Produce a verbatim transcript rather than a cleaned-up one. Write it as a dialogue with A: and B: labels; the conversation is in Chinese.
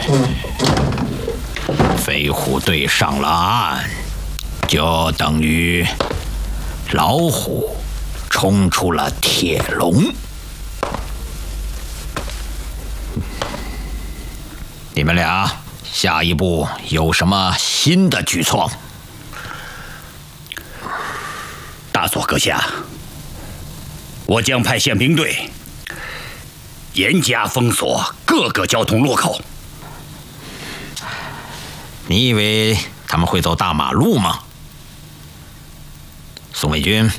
A: 飞虎队上了岸，就等于老虎冲出了铁笼。你们俩下一步有什么新的举措？
B: 大佐阁下，我将派宪兵队严加封锁各个交通路口。
A: 你以为他们会走大马路吗？宋卫军，